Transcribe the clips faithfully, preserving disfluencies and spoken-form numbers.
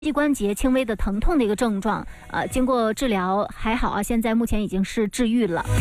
膝关节轻微的疼痛的一个症状，呃，经过治疗还好啊，现在目前已经是治愈了。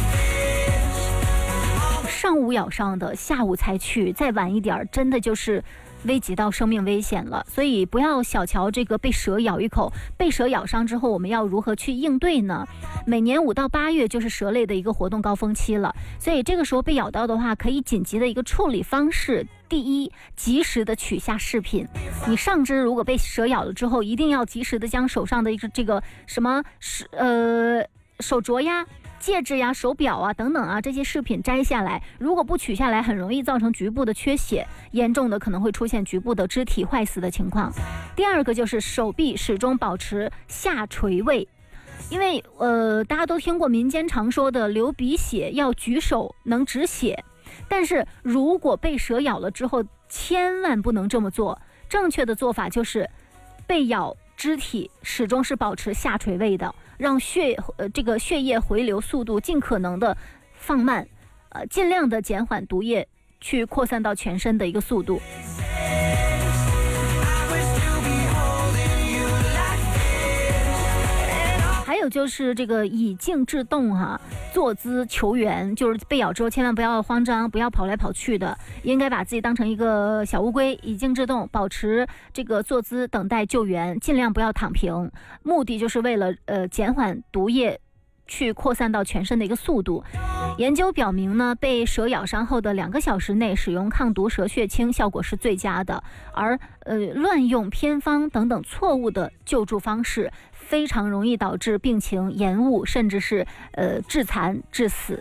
上午咬伤的，下午才去，再晚一点，真的就是危及到生命危险了。所以不要小瞧这个被蛇咬一口，被蛇咬伤之后，我们要如何去应对呢？每年五到八月就是蛇类的一个活动高峰期了，所以这个时候被咬到的话，可以紧急的一个处理方式。第一，及时的取下饰品。你上肢如果被蛇咬了之后，一定要及时的将手上的一个这个什么呃手镯呀、戒指呀、手表啊等等啊这些饰品摘下来。如果不取下来，很容易造成局部的缺血，严重的可能会出现局部的肢体坏死的情况。第二个就是手臂始终保持下垂位。因为呃，大家都听过民间常说的流鼻血要举手能止血，但是如果被蛇咬了之后，千万不能这么做。正确的做法就是被咬肢体始终是保持下垂位的，让血呃这个血液回流速度尽可能的放慢，呃，尽量的减缓毒液去扩散到全身的一个速度。还有就是这个以静制动哈、啊，坐姿求援，就是被咬之后千万不要慌张，不要跑来跑去的，应该把自己当成一个小乌龟，以静制动，保持这个坐姿等待救援，尽量不要躺平，目的就是为了呃减缓毒液去扩散到全身的一个速度。研究表明呢，被蛇咬伤后的两个小时内使用抗毒蛇血清效果是最佳的，而呃乱用偏方等等错误的救助方式，非常容易导致病情延误，甚至是呃致残致死。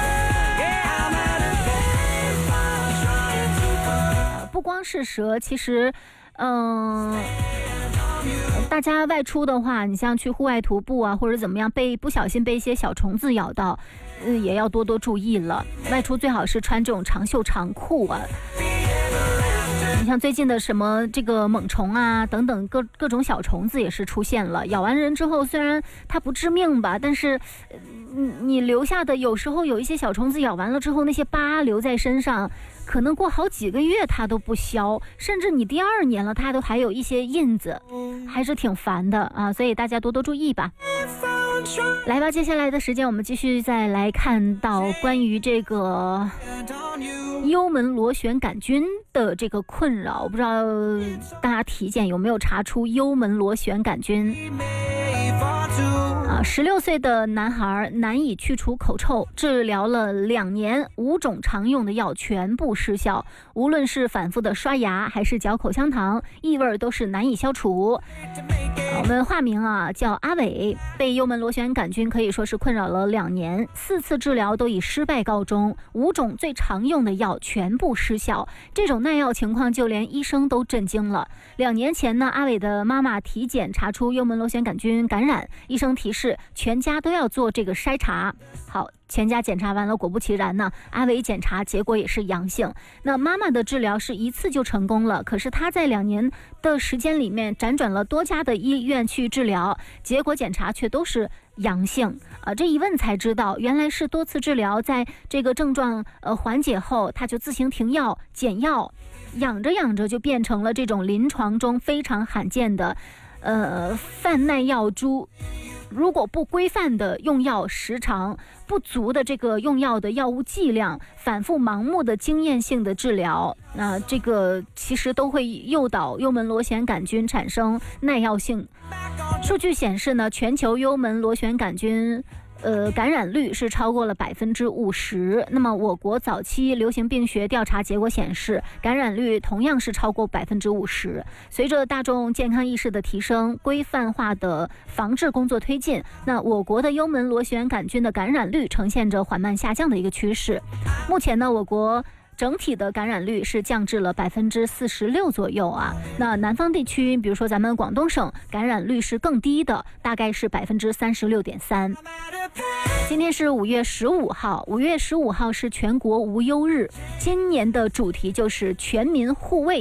不光是蛇，其实嗯。呃大家外出的话，你像去户外徒步啊，或者怎么样，被不小心被一些小虫子咬到，呃，也要多多注意了。外出最好是穿这种长袖长裤啊。你像最近的什么这个猛虫啊等等各各种小虫子也是出现了，咬完人之后虽然它不致命吧，但是你你留下的有时候有一些小虫子咬完了之后，那些疤留在身上，可能过好几个月它都不消，甚至你第二年了它都还有一些印子，还是挺烦的啊，所以大家多多注意吧。来吧，接下来的时间我们继续再来看到关于这个幽门螺旋杆菌的这个困扰，我不知道大家体检有没有查出幽门螺旋杆菌啊？十六岁的男孩难以去除口臭，治疗了两年，五种常用的药全部失效，无论是反复的刷牙还是嚼口香糖，异味都是难以消除。我们化名啊叫阿伟，被幽门螺旋杆菌可以说是困扰了两年，四次治疗都以失败告终，五种最常用的药全部失效，这种耐药情况就连医生都震惊了。两年前呢，阿伟的妈妈体检查出幽门螺旋杆菌感染，医生提示全家都要做这个筛查。好，全家检查完了，果不其然呢，阿伟检查结果也是阳性。那妈妈的治疗是一次就成功了，可是她在两年的时间里面辗转了多家的医院去治疗，结果检查却都是阳性啊！这一问才知道，原来是多次治疗，在这个症状呃缓解后，他就自行停药减药，养着养着就变成了这种临床中非常罕见的呃泛耐药株。如果不规范的用药时长，不足的这个用药的药物剂量，反复盲目的经验性的治疗，那、呃、这个其实都会诱导幽门螺旋杆菌产生耐药性。数据显示呢，全球幽门螺旋杆菌呃，感染率是超过了百分之五十。那么，我国早期流行病学调查结果显示，感染率同样是超过百分之五十。随着大众健康意识的提升，规范化的防治工作推进，那我国的幽门螺旋杆菌的感染率呈现着缓慢下降的一个趋势。目前呢，我国整体的感染率是降至了百分之四十六左右啊。那南方地区，比如说咱们广东省，感染率是更低的，大概是百分之三十六点三。今天是五月十五号，五月十五号是全国无忧日。今年的主题就是全民护卫，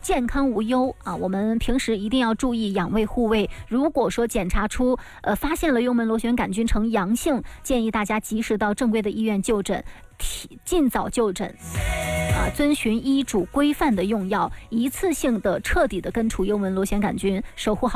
健康无忧啊。我们平时一定要注意养胃护胃。如果说检查出呃发现了幽门螺旋杆菌呈阳性，建议大家及时到正规的医院就诊，尽早就诊啊，遵循医嘱规范的用药，一次性的彻底的根除幽门螺旋杆菌，守护好